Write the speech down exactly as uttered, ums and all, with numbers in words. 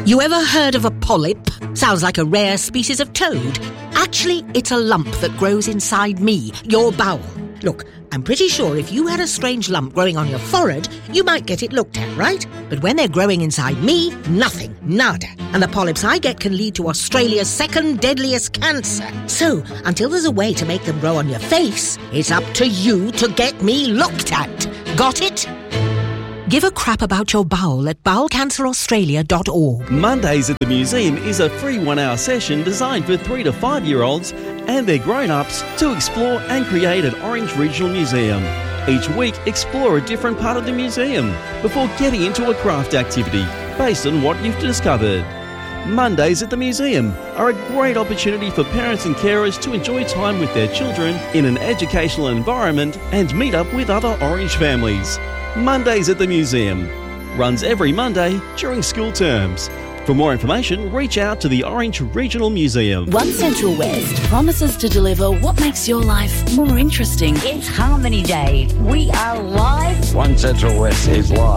You ever heard of a polyp? Sounds like a rare species of toad. Actually, it's a lump that grows inside me, your bowel. Look, I'm pretty sure if you had a strange lump growing on your forehead, you might get it looked at, right? But when they're growing inside me, nothing, nada. And the polyps I get can lead to Australia's second deadliest cancer. So, until there's a way to make them grow on your face, it's up to you to get me looked at. Got it? Give a crap about your bowel at bowel cancer australia dot org. Mondays at the Museum is a free one-hour session designed for three to five-year-olds and their grown-ups to explore and create an Orange Regional Museum. Each week, explore a different part of the museum before getting into a craft activity based on what you've discovered. Mondays at the Museum are a great opportunity for parents and carers to enjoy time with their children in an educational environment and meet up with other Orange families. Mondays at the Museum runs every Monday during school terms. For more information, reach out to the Orange Regional Museum. One Central West promises to deliver what makes your life more interesting. It's Harmony Day. We are live. One Central West is live.